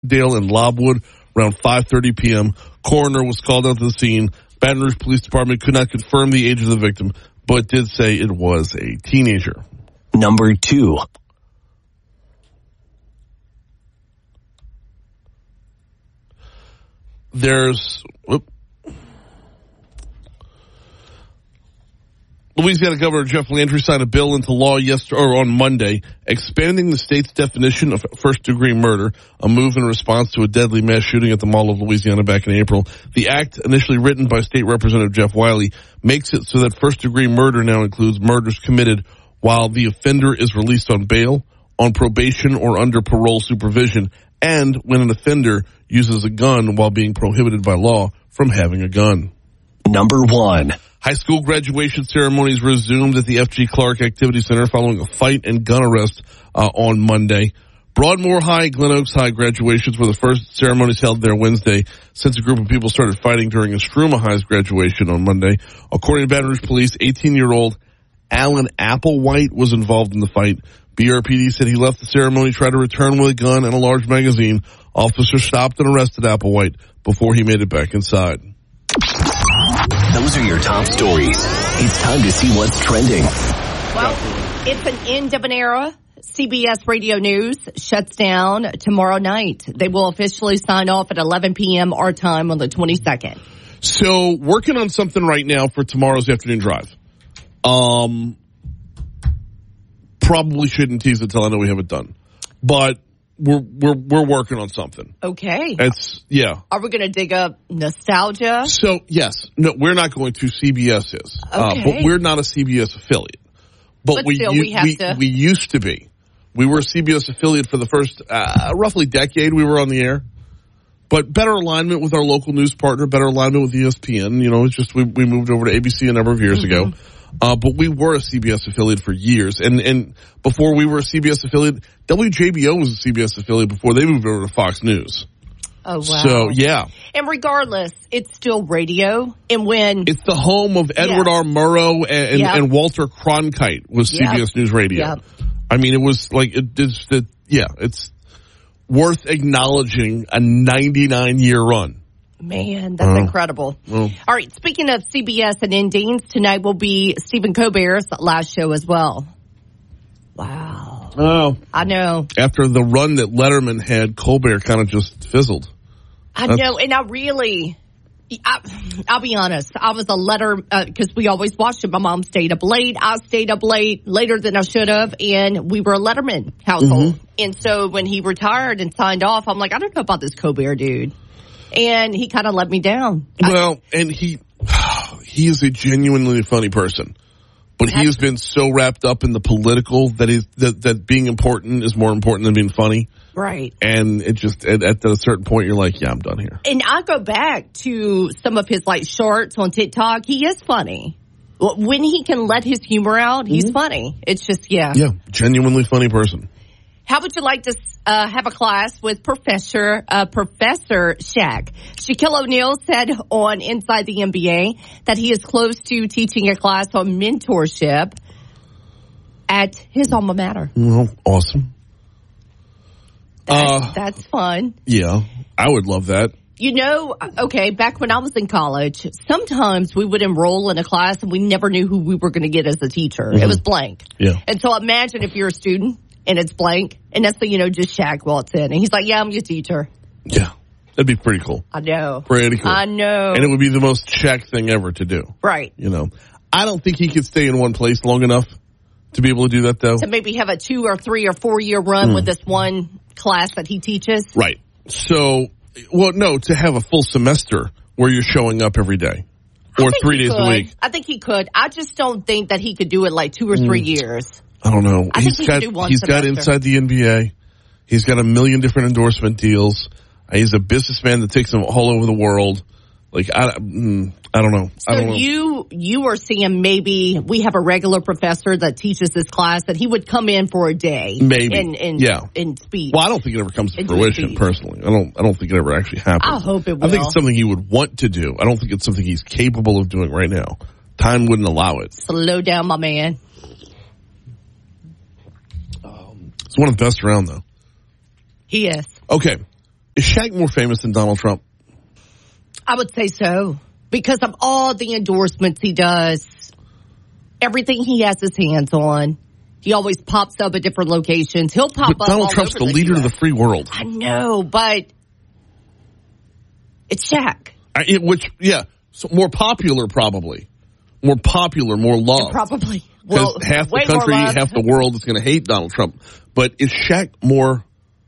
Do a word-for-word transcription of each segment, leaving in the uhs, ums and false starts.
Dale and Lobwood around five thirty p.m. Coroner was called out to the scene. Baton Rouge Police Department could not confirm the age of the victim, but did say it was a teenager. Number two. There's... Whoop. Louisiana Governor Jeff Landry signed a bill into law yesterday or on Monday, expanding the state's definition of first-degree murder, a move in response to a deadly mass shooting at the Mall of Louisiana back in April. The act, initially written by State Representative Jeff Wiley, makes it so that first-degree murder now includes murders committed while the offender is released on bail, on probation, or under parole supervision, and when an offender uses a gun while being prohibited by law from having a gun. Number one. High school graduation ceremonies resumed at the F G Clark Activity Center following a fight and gun arrest uh, on Monday. Broadmoor High, Glen Oaks High graduations were the first ceremonies held there Wednesday since a group of people started fighting during Estruma High's graduation on Monday. According to Baton Rouge Police, eighteen-year-old Alan Applewhite was involved in the fight. B R P D said he left the ceremony, tried to return with a gun and a large magazine. Officers stopped and arrested Applewhite before he made it back inside. Those are your top stories. It's time to see what's trending. Well, it's an end of an era. C B S Radio News shuts down tomorrow night. They will officially sign off at eleven p.m. our time on the twenty-second. So, working on something right now for tomorrow's afternoon drive. Um, probably shouldn't tease it until I know we have it done. But we're we're we're working on something. Okay. It's yeah. Are we going to dig up nostalgia? So yes, no, we're not going to. C B S is, okay. uh, but we're not a C B S affiliate. But, but we still, u- we have we, to. we used to be. We were a C B S affiliate for the first uh, roughly decade. We were on the air, but better alignment with our local news partner, better alignment with E S P N. You know, it's just we we moved over to A B C a number of years mm-hmm. ago. Uh, but we were a C B S affiliate for years. And, and before we were a C B S affiliate, W J B O was a C B S affiliate before they moved over to Fox News. Oh, wow. So, yeah. And regardless, it's still radio. And when... It's the home of Edward yeah. R. Murrow and, and, yep. and Walter Cronkite was C B S yep. News Radio. Yep. I mean, it was like, it, it's, it, yeah, it's worth acknowledging a ninety-nine year run. Man, that's uh, incredible. Well. All right, speaking of C B S and endings, tonight will be Stephen Colbert's last show as well. Wow. Oh. I know. After the run that Letterman had, Colbert kind of just fizzled. I that's... know, and I really, I, I'll be honest, I was a letter, because uh, we always watched it. My mom stayed up late. I stayed up late, later than I should have, and we were a Letterman household. Mm-hmm. And so when he retired and signed off, I'm like, I don't know about this Colbert dude. And he kind of let me down. Well, and he he is a genuinely funny person. But he has been so wrapped up in the political that he's, that, that being important is more important than being funny. Right. And it just, at, at a certain point, you're like, yeah, I'm done here. And I go back to some of his, like, shorts on TikTok. He is funny. When he can let his humor out, he's mm-hmm. funny. It's just, yeah. Yeah, genuinely funny person. How would you like to uh, have a class with Professor uh, Professor Shaq? Shaquille O'Neal said on Inside the N B A that he is close to teaching a class on mentorship at his alma mater. Well, awesome. That's, uh, that's fun. Yeah, I would love that. You know, okay, back when I was in college, sometimes we would enroll in a class and we never knew who we were going to get as a teacher. Mm-hmm. It was blank. Yeah. And so imagine if you're a student and it's blank, and that's the, you know, just Shaq walks in, and he's like, yeah, I'm your teacher. Yeah, that'd be pretty cool. I know. Pretty cool. I know. And it would be the most Shaq thing ever to do. Right. You know, I don't think he could stay in one place long enough to be able to do that, though. To maybe have a two or three or four year run mm. with this one class that he teaches. Right. So, well, no, to have a full semester where you're showing up every day. Or three days could. a week. I think he could. I just don't think that he could do it like two or three mm. years. I don't know. I he's think he got could do one he's semester. got Inside the N B A. He's got a million different endorsement deals. He's a businessman that takes them all over the world. Like I, mm, I don't know. So I don't know. you you are seeing maybe we have a regular professor that teaches this class that he would come in for a day, maybe, and, and yeah, and speak. Well, I don't think it ever comes to and fruition. Personally, I don't. I don't think it ever actually happens. I hope it will. I think it's something he would want to do. I don't think it's something he's capable of doing right now. Time wouldn't allow it. Slow down, my man. Um, it's one of the best around, though. He is. Okay. Is Shaq more famous than Donald Trump? I would say so. Because of all the endorsements he does, everything he has his hands on. He always pops up at different locations. He'll pop but up Donald all Trump's over the the leader U S. of the free world. I know, but it's Shaq. I, it, which, yeah, so more popular probably. More popular, more loved. Probably. Because Well, half the way country, more loved. half the world is going to hate Donald Trump. But is Shaq more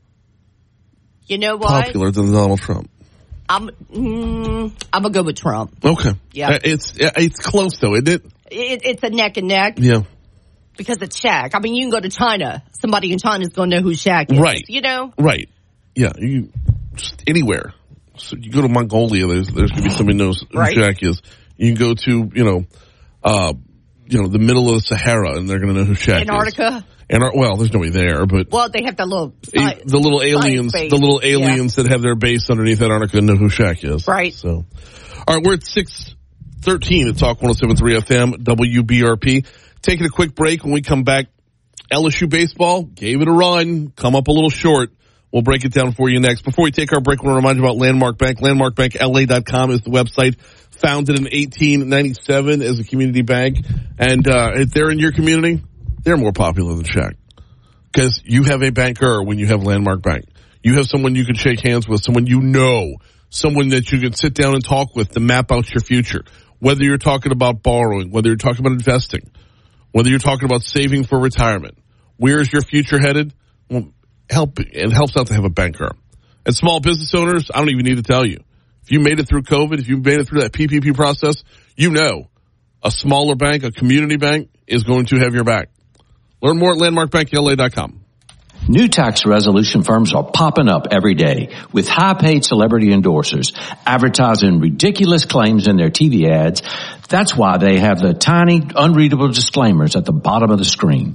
You know what? popular than Donald Trump? I'm mm, I'm gonna go with Trump. Okay. Yeah. Uh, It's it's close though, isn't it? It, it's a neck and neck Yeah. because it's Shaq. I mean, you can go to China. Somebody in China is going to know who Shaq is. Right. You know? Right. Yeah. You just anywhere. So you go to Mongolia, there's there's gonna be somebody who knows who Right. Shaq is. You can go to, you know, uh you know, the middle of the Sahara and they're gonna know who Shaq is. Antarctica. And well, there's nobody there, but Well, they have that little A- the little aliens, base. the little Yeah. aliens that have their base underneath Antarctica know who Shaq is. Right. So, all right, we're at six thirteen at Talk one oh seven point three F M, W B R P. Taking a quick break. When we come back, L S U baseball gave it a run, come up a little short. We'll break it down for you next. Before we take our break, I want to remind you about Landmark Bank. landmark bank L A dot com is the website. Founded in eighteen ninety-seven as a community bank. And uh, if they're in your community, they're more popular than Shaq. Because you have a banker when you have Landmark Bank. You have someone you can shake hands with, someone you know, someone that you can sit down and talk with to map out your future. Whether you're talking about borrowing, whether you're talking about investing, whether you're talking about saving for retirement. Where is your future headed? Well, help, it helps out to have a banker. And small business owners, I don't even need to tell you. If you made it through COVID, if you made it through that P P P process, you know a smaller bank, a community bank is going to have your back. Learn more at landmark bank L A dot com. New tax resolution firms are popping up every day with high-paid celebrity endorsers advertising ridiculous claims in their T V ads. That's why they have the tiny, unreadable disclaimers at the bottom of the screen.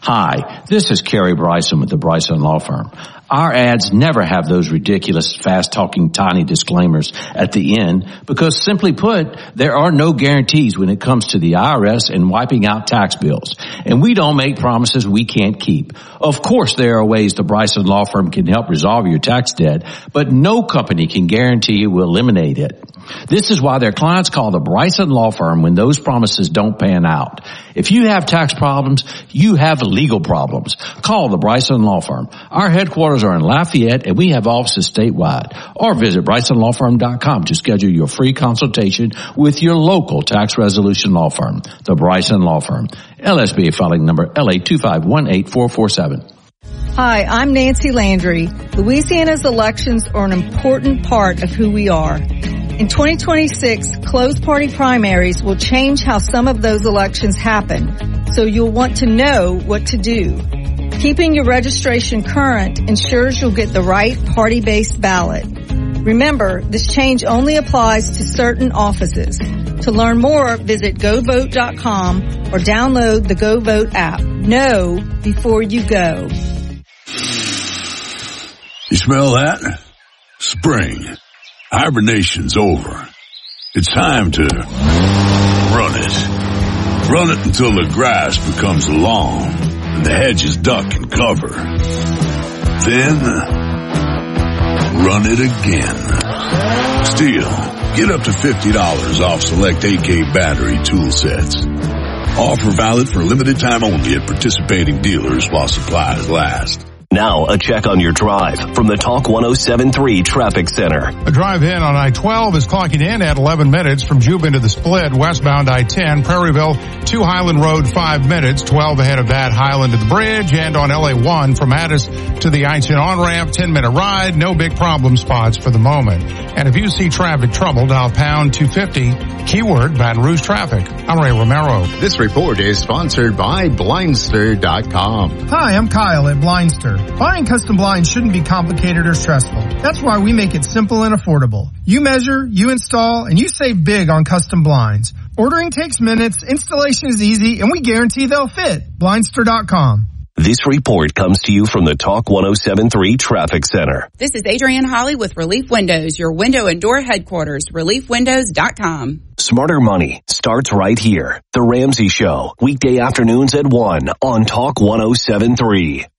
Hi, this is Kerry Bryson with the Bryson Law Firm. Our ads never have those ridiculous, fast-talking, tiny disclaimers at the end because, simply put, there are no guarantees when it comes to the I R S and wiping out tax bills. And we don't make promises we can't keep. Of course, there are ways the Bryson Law Firm can help resolve your tax debt, but no company can guarantee it will eliminate it. This is why their clients call the Bryson Law Firm when those promises don't pan out. If you have tax problems, you have legal problems. Call the Bryson Law Firm. Our headquarters are in Lafayette and we have offices statewide. Or visit bryson law firm dot com to schedule your free consultation with your local tax resolution law firm. The Bryson Law Firm. L S B A filing number L A two five one eight four four seven. Hi, I'm Nancy Landry. Louisiana's elections are an important part of who we are. In twenty twenty-six, closed party primaries will change how some of those elections happen, so you'll want to know what to do. Keeping your registration current ensures you'll get the right party-based ballot. Remember, this change only applies to certain offices. To learn more, visit go vote dot com or download the GoVote app. Know before you go. You smell that? Spring. Hibernation's over. It's time to run it. Run it until the grass becomes long and the hedges duck and cover. Then, run it again. Still, get up to fifty dollars off select A K battery tool sets. Offer valid for limited time only at participating dealers while supplies last. Now, a check on your drive from the Talk one oh seven point three Traffic Center. A drive in on I twelve is clocking in at eleven minutes from Juba to the split, westbound I ten, Prairieville to Highland Road, five minutes, twelve ahead of that, Highland to the bridge, and on L A one from Addis to the I ten on-ramp, ten minute ride, no big problem spots for the moment. And if you see traffic trouble, dial pound two fifty, keyword Baton Rouge traffic. I'm Ray Romero. This report is sponsored by Blindster dot com. Hi, I'm Kyle at Blindster. Buying custom blinds shouldn't be complicated or stressful. That's why we make it simple and affordable. You measure, you install, and you save big on custom blinds. Ordering takes minutes, installation is easy, and we guarantee they'll fit. Blindster dot com. This report comes to you from the Talk one oh seven point three Traffic Center. This is Adrienne Holly with Relief Windows, your window and door headquarters, relief windows dot com. Smarter money starts right here. The Ramsey Show, weekday afternoons at one on Talk one oh seven point three.